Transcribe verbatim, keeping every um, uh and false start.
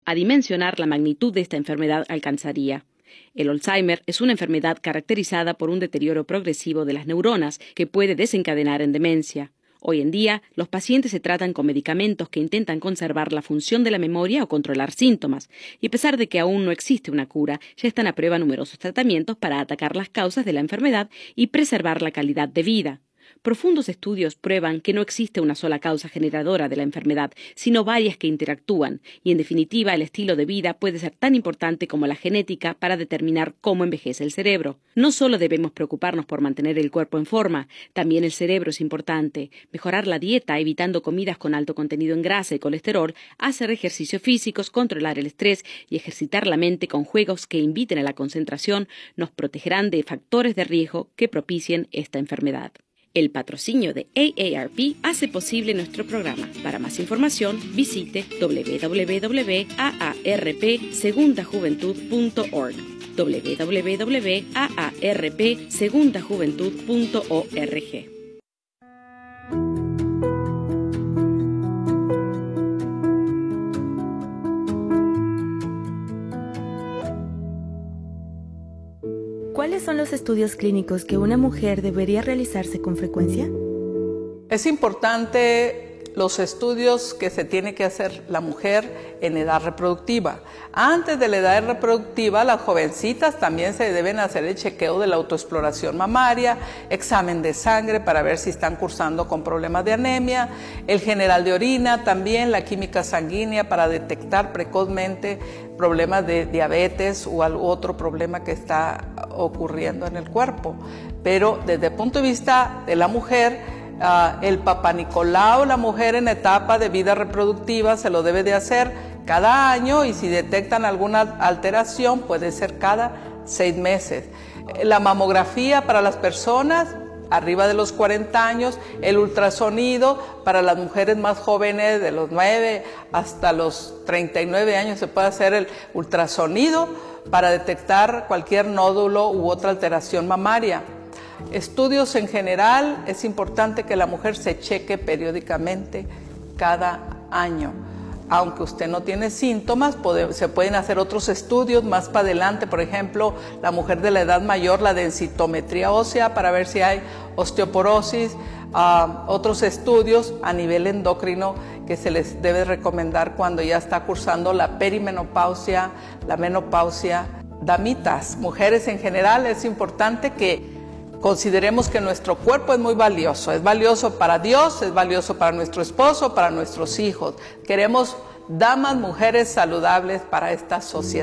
a dimensionar la magnitud de esta enfermedad alcanzaría. El Alzheimer es una enfermedad caracterizada por un deterioro progresivo de las neuronas que puede desencadenar en demencia. Hoy en día, los pacientes se tratan con medicamentos que intentan conservar la función de la memoria o controlar síntomas, y a pesar de que aún no existe una cura, ya están a prueba numerosos tratamientos para atacar las causas de la enfermedad y preservar la calidad de vida. Profundos estudios prueban que no existe una sola causa generadora de la enfermedad, sino varias que interactúan, y en definitiva el estilo de vida puede ser tan importante como la genética para determinar cómo envejece el cerebro. No solo debemos preocuparnos por mantener el cuerpo en forma, también el cerebro es importante. Mejorar la dieta, evitando comidas con alto contenido en grasa y colesterol, hacer ejercicios físicos, controlar el estrés y ejercitar la mente con juegos que inviten a la concentración nos protegerán de factores de riesgo que propicien esta enfermedad. El patrocinio de A A R P hace posible nuestro programa. Para más información, visite w w w punto a a r p segunda juventud punto org. w w w punto a a r p segunda juventud punto org. ¿Cuáles son los estudios clínicos que una mujer debería realizarse con frecuencia? Es importante los estudios que se tiene que hacer la mujer en edad reproductiva. Antes de la edad reproductiva, las jovencitas también se deben hacer el chequeo de la autoexploración mamaria, examen de sangre para ver si están cursando con problemas de anemia, el general de orina, también la química sanguínea para detectar precozmente problemas de diabetes o algún otro problema que está ocurriendo en el cuerpo. Pero desde el punto de vista de la mujer, Uh, el Papá Nicolau, la mujer en etapa de vida reproductiva, se lo debe de hacer cada año, y si detectan alguna alteración puede ser cada seis meses. La mamografía para las personas arriba de los cuarenta años, el ultrasonido para las mujeres más jóvenes de los nueve hasta los treinta y nueve años, se puede hacer el ultrasonido para detectar cualquier nódulo u otra alteración mamaria. Estudios en general, es importante que la mujer se cheque periódicamente cada año. Aunque usted no tiene síntomas, puede, se pueden hacer otros estudios más para adelante, por ejemplo, la mujer de la edad mayor, la densitometría ósea para ver si hay osteoporosis, uh, otros estudios a nivel endocrino que se les debe recomendar cuando ya está cursando la perimenopausia, la menopausia. Damitas, mujeres en general, es importante que consideremos que nuestro cuerpo es muy valioso, es valioso para Dios, es valioso para nuestro esposo, para nuestros hijos. Queremos damas, mujeres saludables para esta sociedad.